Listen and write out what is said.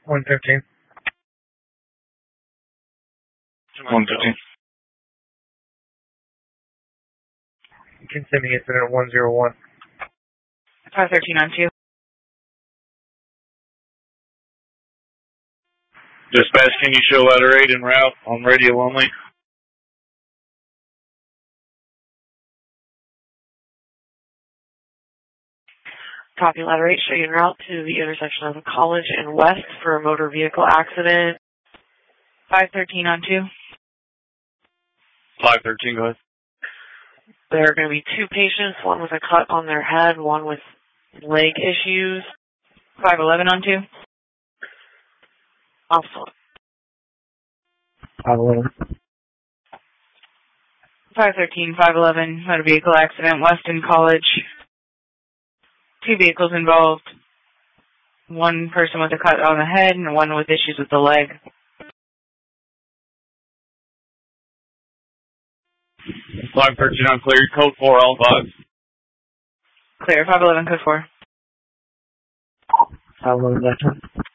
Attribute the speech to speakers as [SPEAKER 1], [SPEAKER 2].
[SPEAKER 1] 115.
[SPEAKER 2] 115.
[SPEAKER 1] You can send me incident 101.
[SPEAKER 3] 513 on 2.
[SPEAKER 2] Dispatch, can you show letter 8 en route on radio only?
[SPEAKER 3] Copy, letter 8, show you en route to the intersection of the College and West for a motor vehicle accident. 513 on 2.
[SPEAKER 2] 513, go ahead.
[SPEAKER 3] There are going to be 2 patients, one with a cut on their head, one with leg issues. 511 on 2. Awesome.
[SPEAKER 1] 511.
[SPEAKER 3] 513, 511, motor vehicle accident, Weston College. 2 vehicles involved. 1 person with a cut on the head and 1 with issues with the leg.
[SPEAKER 2] 513 on clear, code 4, all 5.
[SPEAKER 3] Clear, 511, code 4.
[SPEAKER 1] 511,